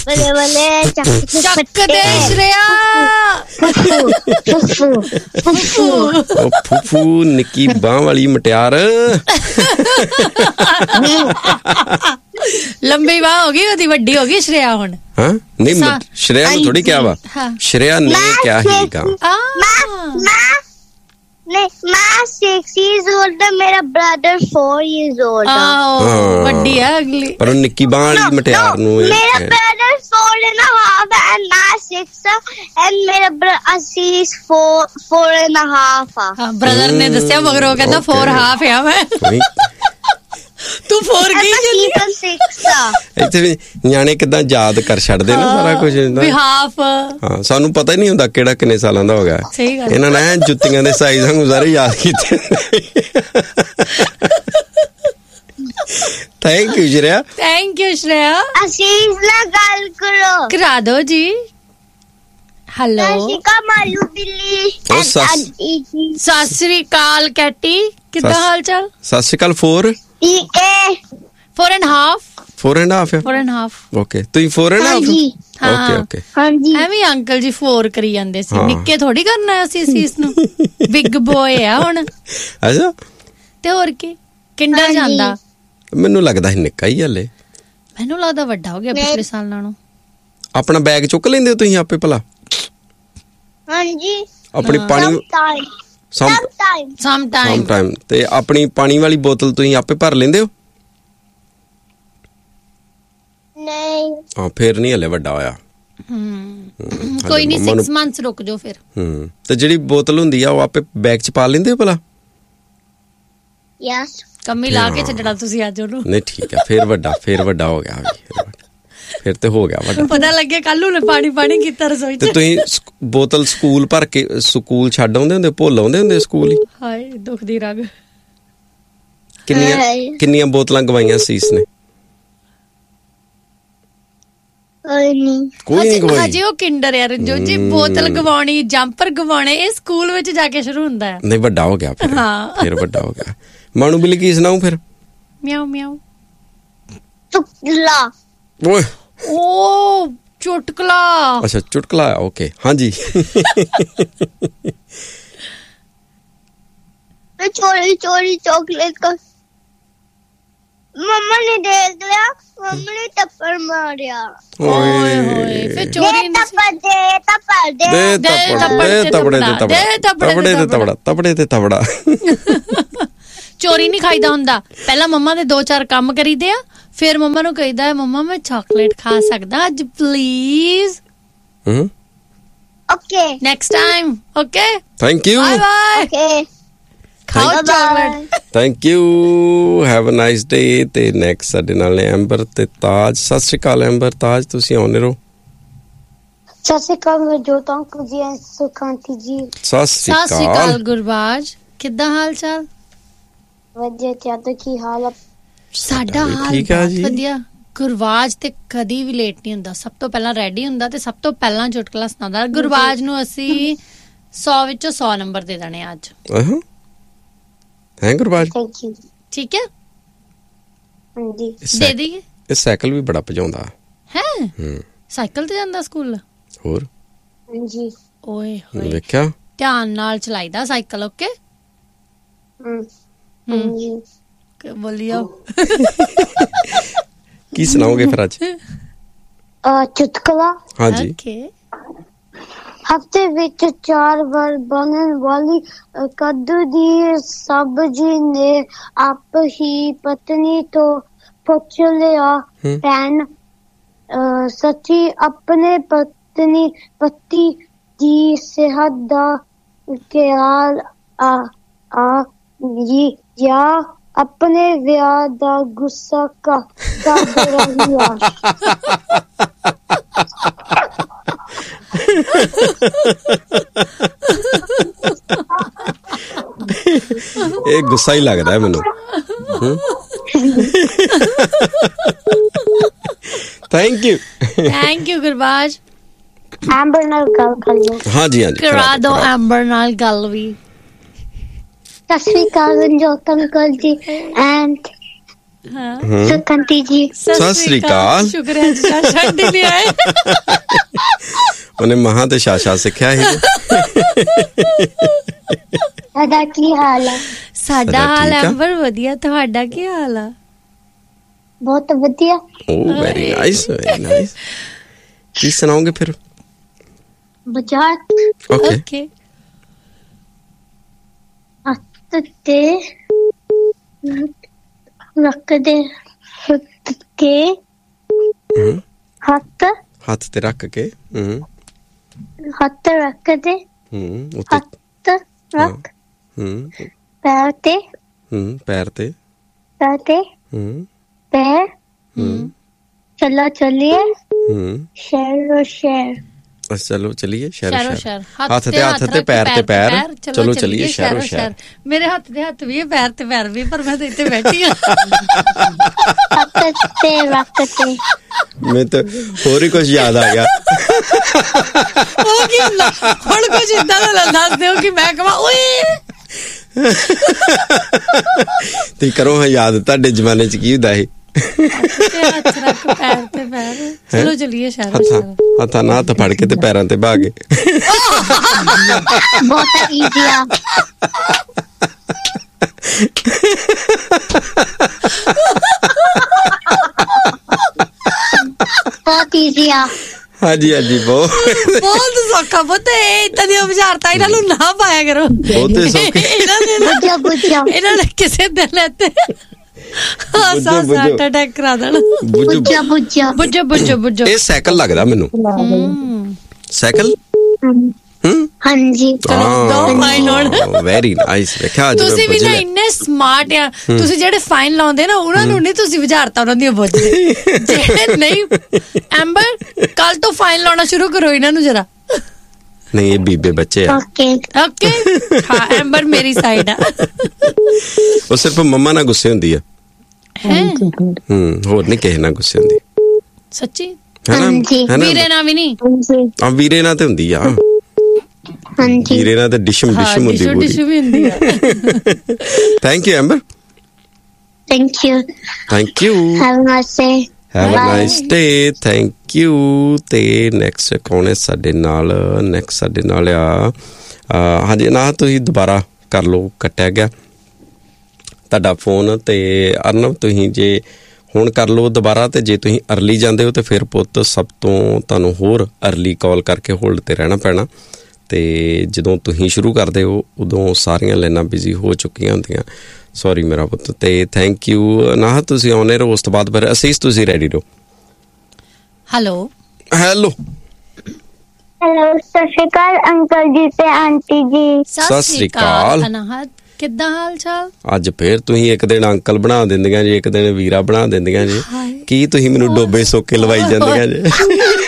बले बले ਚੱਕ ਦੇ ਸ਼੍ਰੇਆ ਫੁੱਫੂ ਨਿੱਕੀ ਬਾਹ ਵਾਲੀ ਮਟਿਆਰ ਲੰਬੀ ਬਾਹ ਹੋ ਗਈ ਉਹਦੀ ਵੱਡੀ ਹੋ ਗਈ ਸ਼੍ਰੇਆ ਹੁਣ ਹਾਂ ਨਹੀਂ ਸ਼੍ਰੇਆ ਨੂੰ ਥੋੜੀ ਕਿਹਾ ਵਾ ਸ਼੍ਰੇਆ ਨੇ ਕਿਹਾ ਹੀਗਾ मैं 6 years old है मेरा brother 4 years old है ਵੱਡੀ ਹੈ ਅਗਲੀ ਪਰ ਉਹ ਨਿੱਕੀ ਬਾਹ ਵਾਲੀ ਮਟਿਆਰ ਨੂੰ मेरा brother 4 and a half and मैं 6 and मेरा Ashish 4 and a half ਹਾਂ ਬ੍ਰਦਰ ਨੇ ਦੱਸਿਆ ਮਗਰ ਉਹ ਕਹਿੰਦਾ 4 half ਆ ਮੈਂ ਤੂੰ 4 ਕੀ ਜਲਦੀ 6 ਇੱਥੇ ਵੀ ਨਿਆਣੇ ਕਿੱਦਾਂ ਯਾਦ ਕਰ ਛੱਡਦੇ ਨਾ ਸਾਰਾ ਕੁਝ ਵੀ ਹਾਫ ਹਾਂ ਸਾਨੂੰ ਪਤਾ ਹੀ ਨਹੀਂ ਹੁੰਦਾ ਕਿਹੜਾ ਕਿੰਨੇ ਸਾਲਾਂ ਦਾ ਹੋ ਗਿਆ ਸਹੀ ਗੱਲ ਇਹਨਾਂ ਨੇ ਜੁੱਤੀਆਂ ਦੇ ਸਾਈਜ਼ ਨੂੰ ਸਾਰੇ ਯਾਦ ਕੀਤੇ ਥੈਂਕ ਯੂ ਸ਼੍ਰੇਆ आशीष ना गल करो करा दो जी हेलो मालू बिल्ली सत श्री अकाल कैटी कितना हाल चाल सत श्री अकाल 4 4 and half ਓਕੇ ਤੁਸੀਂ 4 and half ਓਕੇ ਹਾਂਜੀ ਐਵੇਂ ਅੰਕਲ ਜੀ 4 ਕਰੀ ਜਾਂਦੇ ਸੀ ਨਿੱਕੇ ਥੋੜੀ ਕਰਨਾ ਸੀ ਅਸੀਸ ਨੂੰ ਬਿਗ ਬੋਏ ਆ ਹੁਣ ਅੱਛਾ ਤੇ ਹੋਰ ਕੀ ਕਿੰਡਰ ਜਾਂਦਾ ਮੈਨੂੰ ਲੱਗਦਾ ਹੈ ਨਿੱਕਾ ਹੀ ਹਲੇ ਮੈਨੂੰ ਲੱਗਦਾ ਵੱਡਾ ਹੋ ਗਿਆ ਪਿਛਲੇ ਸਾਲ ਨਾਲੋਂ ਆਪਣਾ ਬੈਗ ਚੁੱਕ ਲੈਂਦੇ ਹੋ ਤੁਸੀਂ ਆਪੇ ਭਲਾ ਹਾਂਜੀ ਆਪਣੀ ਪਾਣੀ ਸਮ ਟਾਈਮ ਤੇ ਆਪਣੀ ਪਾਣੀ ਵਾਲੀ ਬੋਤਲ ਤੁਸੀਂ ਆਪੇ ਭਰ ਲੈਂਦੇ ਹੋ ਨਹੀਂ ਹਾਂ ਫੇਰ ਨਹੀਂ ਹਲੇ ਵੱਡਾ ਹੋਇਆ ਕੋਈ ਨਹੀਂ 6 months ਰੁਕ ਜਾਓ ਫਿਰ ਤੇ ਜਿਹੜੀ ਬੋਤਲ ਹੁੰਦੀ ਆ ਉਹ ਆਪੇ ਬੈਗ ਚ ਪਾ ਲੈਂਦੇ ਹੋ ਭਲਾ ਯੈਸ ਕੰਮੀ ਲਾ ਕੇ ਛੱਡਣਾ ਤੁਸੀਂ ਅੱਜ ਉਹਨੂੰ ਨਹੀਂ ਠੀਕ ਹੈ ਫੇਰ ਵੱਡਾ ਹੋ ਗਿਆ ਫਿਰ ਤੇ ਹੋ ਗਿਆ ਵੱਡਾ ਪਤਾ ਲੱਗੇ ਕੱਲ ਨੂੰ ਪਾਣੀ ਕੀਤਾ ਰਸੋਈ ਚ ਤੇ ਤੁਸੀਂ ਬੋਤਲ ਸਕੂਲ ਭਰ ਕੇ ਸਕੂਲ ਛੱਡ ਆਉਂਦੇ ਹੁੰਦੇ ਭੁੱਲ ਆਉਂਦੇ ਹੁੰਦੇ ਸਕੂਲ ਹੀ ਹਾਏ ਦੁੱਖ ਦੀ ਰਗ ਕਿੰਨੀਆਂ ਬੋਤਲਾਂ ਗਵਾਈਆਂ ਸੀਸ ਨੇ ਕੋਈ ਨਹੀਂ ਗਵਾਈ ਹਜੇ ਉਹ ਕਿੰਡਰ ਯਾਰ ਜੋ ਜੀ ਬੋਤਲ ਗਵਾਉਣੀ ਜੰਪਰ ਗਵਾਉਣੇ ਇਹ ਸਕੂਲ ਵਿੱਚ ਜਾ ਕੇ ਸ਼ੁਰੂ ਹੁੰਦਾ ਹੈ ਨਹੀਂ ਵੱਡਾ ਹੋ ਗਿਆ ਫਿਰ ਵੱਡਾ ਹੋ ਗਿਆ ਮਾਣੂ ਬਿੱਲੀ ਕੀ ਸੁਣਾਉ ਫਿਰ ਮਿਆਉ ਮਿਆਉ ਚੁਟਕਲਾ ਓਏ ਓ ਚੁਟਕਲਾ ਅੱਛਾ ਚੁਟਕਲਾ ਓਕੇ ਹਾਂਜੀ मैं चोरी चॉकलेट का मम्मा ने देख लिया मम्मा ने थप्पड़ मारा ओए होए फिर चोरी ਤਪੜੇ ਚੋਰੀ ਨਹੀਂ ਖਾਈਦਾ ਹੁੰਦਾ ਪਹਿਲਾਂ ਮੰਮਾ ਦੇ 2-4 ਕੰਮ ਕਰੀਦੇ ਆ ਫਿਰ ਮੰਮਾ ਨੂੰ ਕਹੀਦਾ ਹੈ ਮੰਮਾ ਮੈਂ ਚਾਕਲੇਟ ਖਾ ਸਕਦਾ ਅੱਜ please okay next time okay thank you bye bye okay ਖਾਓ chocolate thank you have a nice day ਤੇ ਨੈਕਸਟ ਸਾਡੇ ਨਾਲ ਨੇ ਐਂਬਰ ਤੇ ਤਾਜ ਸਤਿ ਸ਼੍ਰੀ ਅਕਾਲ ਐਂਬਰ ਤਾਜ ਤੁਸੀਂ ਆਉਣੇ ਰਹੋ ਸਤਿ ਸ਼੍ਰੀ ਅਕਾਲ ਜੋਤ ਅੰਕਲ ਜੀ ਸੁਖਾਂਤੀ ਜੀ ਸਤਿ ਸ਼੍ਰੀ ਅਕਾਲ ਗੁਰਬਾਜ ਕਿੱਦਾਂ ਹਾਲ ਚਾਲ ਵਧੀਆ ਤੁਹਾਡਾ ਕੀ ਹਾਲ ਹੈ ਸਾਡਾ ਹਾਲ ਵਧੀਆ ਗੁਰਬਾਜ ਤੇ ਕਦੀ ਵੀ ਲੇਟ ਨਹੀਂ ਹੁੰਦਾ ਸਭ ਤੋਂ ਪਹਿਲਾਂ ਰੈਡੀ ਹੁੰਦਾ ਤੇ ਸਭ ਤੋਂ ਪਹਿਲਾਂ ਚੁਟਕਲਾ ਸੁਣਾਉਂਦਾ ਗੁਰਬਾਜ ਨੂੰ ਅਸੀਂ 100 ਵਿੱਚੋਂ 100 ਨੰਬਰ ਦੇ ਦੇਣੇ ਅੱਜ ਹੈ ਗੁਰਬਾਜ ਥੈਂਕ ਯੂ ਠੀਕ ਹੈ ਹਾਂਜੀ ਦੇ ਦਈਏ ਇਹ ਸਾਈਕਲ ਵੀ ਬੜਾ ਭਜਾਉਂਦਾ ਹੈ ਸਾਈਕਲ ਤੇ ਜਾਂਦਾ ਸਕੂਲ ਹੋਰ ਹਾਂਜੀ ਓਏ ਹੋਏ ਵੇਖਿਆ ਧਿਆਨ ਨਾਲ ਚਲਾਈਦਾ ਸਾਈਕਲ ਓਕੇ ਹਾਂਜੀ ਬੋਲਿਓ ਕੀ ਸੁਣਾਓਗੇ ਫਿਰ ਅੱਜ ਚੁਟਕਲਾ ਹਾਂਜੀ ਹਫ਼ਤੇ ਵਿੱਚ 4 ਵਾਰ ਬਣਨ ਵਾਲੀ ਕੱਦੂ ਦੀ ਸਬਜ਼ੀ ਨੇ ਆਪ ਹੀ ਪਤਨੀ ਤੋਂ ਪੁੱਛ ਲਿਆ ਭੈਣ ਸੱਚੀ ਆਪਣੇ ਪਤੀ ਦੀ ਸਿਹਤ ਦਾ ਖਿਆਲ ਜਾਂ ਆਪਣੇ ਵਿਆਹ ਦਾ ਗੁੱਸਾ ਕਰ ਰਹੀ ਆ ਇਹ ਗੁੱਸਾ ਹੀ ਲੱਗਦਾ ਹੈ ਮੈਨੂੰ ਥੈਂਕ ਯੂ ਗੁਰਬਾਜ ਐਂਬਰ ਨਾਲ ਗੱਲ ਕਰ ਲਓ ਹਾਂਜੀ ਕਰਾ ਦੋ ਐਂਬਰ ਨਾਲ ਗੱਲ ਵੀ ਸਤਿ ਸ਼੍ਰੀ ਅਕਾਲ ਜੋਤ ਅੰਕਲ ਜੀ ਐਂਡ ਸੁਖੰਤੀ ਜੀ ਸਤਿ ਸ੍ਰੀ ਅਕਾਲ। ਸ਼ੁਕਰੀਆ ਜੀ, ਛੱਡ ਹੀ ਨਹੀਂ ਆਏ। ਉਹਨੇ ਮਹਾਂ ਤੇ ਸ਼ਾਸ਼ਾ ਸਿੱਖਿਆ ਸੀ। ਸਾਡਾ ਕੀ ਹਾਲ ਹੈ? ਸਾਡਾ ਹਾਲ ਐਂਬਰ ਵਧੀਆ, ਤੁਹਾਡਾ ਕੀ ਹਾਲ ਆ? ਬਹੁਤ ਵਧੀਆ। ਓ ਵੈਰੀ ਨਾਈਸ, ਵੈਰੀ ਨਾਈਸ। ਕੀ ਸੁਣਾਓਗੇ ਫਿਰ? ਬਾਜ਼ਾਰ ਓਕੇ। ਹੱਥ ਤੇ ਰੱਖ ਦੇ ਕੇ ਹੱਥ ਤੇ ਰੱਖ ਕੇ ਹੱਥ ਰੱਖ ਦੇ ਹੱਥ ਰੱਖ ਪੈਰ ਤੇ ਪੈਰ ਤੇ ਪੈਰ ਚਲੋ ਚਲਿਏ ਸ਼ਹਿਰੋ ਸ਼ਹਿਰ। ਚਲੋ ਚਲੀਏ ਸ਼ਹਿਰੋ ਸ਼ਹਿਰ। ਹੱਥ ਤੇ ਹੱਥ ਤੇ ਪੈਰ ਤੇ ਪੈਰ, ਚਲੋ ਚਲੀਏ ਸ਼ਹਿਰੋ ਸ਼ਹਿਰ। ਮੇਰੇ ਹੱਥ ਦੇ ਹੱਥ ਵੀ ਹੈ, ਪੈਰ ਤੇ ਪੈਰ ਵੀ, ਪਰ ਮੈਂ ਤਾਂ ਇੱਥੇ ਬੈਠੀ ਆ। ਹੱਥ ਤੇ ਰੱਖ ਤੇ ਮੈਂ ਤਾਂ ਹੋਰ ਹੀ ਕੁਝ ਯਾਦ ਆ ਗਿਆ। ਉਹ ਕੀ ਹੁੰਦਾ ਹੁਣ? ਕੁਝ ਏਦਾਂ ਦਾ ਦੱਸ ਦਿਓ ਕਿ ਮੈਂ ਕਹਾਂ ਓਏ। ਤੇ ਕਰੋ ਹਾਂ ਯਾਦ, ਤੁਹਾਡੇ ਜ਼ਮਾਨੇ ਚ ਕੀ ਹੁੰਦਾ ਸੀ? ਹੱਥ ਰੱਖ ਪੈਰ ਤੇ ਪੈਰ, ਚਲੋ ਚਲੀਏ ਸ਼ਹਿਰੋ ਸ਼ਹਿਰ। ਹੱਥਾਂ ਨਾਲ ਹੱਥ ਫੜ ਕੇ ਤੇ ਪੈਰਾਂ ਤੇ ਬਹਾ ਕੇ। ਬਹੁਤ ਈਜ਼ੀ ਆ। ਬਹੁਤ ਈਜ਼ੀ ਆ। ਹਾਂਜੀ ਹਾਂਜੀ, ਬਹੁਤ ਸੌਖਾ ਪੁੱਤ। ਏਦਾਂ ਦੀਆਂ ਬੁਝਾਰਤਾਂ ਇਹਨਾਂ ਨੂੰ ਨਾ ਪਾਇਆ ਕਰੋ। ਬਹੁਤੇ ਸੌਖੇ। ਇਹਨਾਂ ਨੇ ਕਿਸੇ ਦਿਨ ਇੱਥੇ ਹਾਰਟ ਅਟੈਕ ਕਰਾ ਦੇਣਾ। ਬੁੱਝੋ। ਇਹ ਸਾਈਕਲ ਲੱਗਦਾ ਮੈਨੂੰ। ਸਾਈਕਲ? ਹਾਂਜੀ। Very nice. ਵੇਖਿਆ ਤੁਸੀਂ ਵੀ ਨਾ ਇੰਨੇ ਸਮਾਰਟ ਆ। ਤੁਸੀਂ ਜਿਹੜੇ ਫਾਈਨ ਲਾਉਂਦੇ ਨਾ ਉਹਨਾਂ ਨੂੰ ਨਹੀਂ ਤੁਸੀਂ ਬੁਝਾਰਤਾਂ ਉਹਨਾਂ ਦੀਆਂ ਬੁੱਝਦੇ। ਜਿਹੜੇ ਨਹੀਂ, ਐਂਬਰ ਕੱਲ ਤੋਂ ਫਾਈਨ ਲਾਉਣਾ ਸ਼ੁਰੂ ਕਰੋ ਇਹਨਾਂ ਨੂੰ ਜਰਾ। ਨਹੀਂ, ਇਹ ਬੀਬੇ ਬੱਚੇ ਆ। ਓਕੇ ਹਾਂ, ਐਂਬਰ ਮੇਰੀ ਸਾਈਡ ਆ। ਉਹ ਸਿਰਫ ਮੰਮਾ ਨਾਲ ਗੁੱਸੇ ਹੁੰਦੀ ਆ। ਹੋਰ ਨਹੀਂ ਕਿਸੇ ਨਾਲ ਗੁੱਸੇ ਹੁੰਦੀ। ਸੱਚੀ? ਵੀਰੇ ਨਾਲ ਵੀ ਨਹੀਂ? ਵੀਰੇ ਨਾਲ ਤੇ ਹੁੰਦੀ ਆ। ਵੀਰੇ ਨਾਲ ਤੇ ਡਿਸ਼ਮ ਹੁੰਦੀ ਪੂਰੀ। Thank you amber. Thank you. Have a nice day. Thank you. ਤੇ ਨੈਕਸਟ ਕੌਣ ਹੈ ਸਾਡੇ ਨਾਲ? ਨੈਕਸਟ ਸਾਡੇ ਨਾਲ ਆ ਹਾਂਜੀ ਨਾ, ਤੁਸੀਂ ਦੁਬਾਰਾ ਕਰ ਲਓ, ਕੱਟਿਆ ਗਿਆ ਤੁਹਾਡਾ ਫੋਨ। ਤੇ ਅਰਨਵ ਤੁਸੀਂ ਜੇ ਹੁਣ ਕਰ ਲਓ ਦੁਬਾਰਾ, ਤੇ ਜੇ ਤੁਸੀਂ ਅਰਲੀ ਜਾਂਦੇ ਹੋ ਤੇ ਫਿਰ ਪੁੱਤ ਸਭ ਤੋਂ ਤੁਹਾਨੂੰ ਹੋਰ ਅਰਲੀ ਕਾਲ ਕਰਕੇ ਹੋਲਡ ਤੇ ਰਹਿਣਾ ਪੈਣਾ। ਤੇ ਜਦੋਂ ਤੁਸੀਂ ਸ਼ੁਰੂ ਕਰਦੇ ਹੋ ਉਦੋਂ ਸਾਰੀਆਂ ਲਾਈਨਾਂ ਬਿਜ਼ੀ ਹੋ ਚੁੱਕੀਆਂ ਹੁੰਦੀਆਂ। ਸੌਰੀ ਮੇਰਾ ਪੁੱਤ। ਤੇ ਥੈਂਕ ਯੂ ਨਾ, ਤੁਸੀਂ ਆਉਣੇ ਰਹੋ। ਉਸ ਤੋਂ ਬਾਅਦ ਫਿਰ ਅਸੀਸ ਤੁਸੀਂ ਰੈਡੀ ਰਹੋ। ਹੈਲੋ। ਸਤਿ ਸ਼੍ਰੀ ਅਕਾਲ ਅੰਕਲ ਜੀ ਤੇ ਆਂਟੀ ਜੀ। ਸਤਿ ਸ਼੍ਰੀ ਅਕਾਲ। ਕਿੱਦਾਂ ਹਾਲ ਚਾਲ? ਅੱਜ ਫੇਰ ਤੁਸੀਂ ਇੱਕ ਦਿਨ ਅੰਕਲ ਬਣਾ ਦਿੰਦੀਆਂ ਜੀ, ਇੱਕ ਦਿਨ ਵੀਰਾ ਬਣਾ ਦਿੰਦੀਆਂ ਜੀ। ਕੀ ਤੁਸੀਂ ਮੈਨੂੰ ਡੋਬੇ ਸੋਕੇ ਲਵਾਈ ਜਾਂਦੀਆਂ ਜੀ?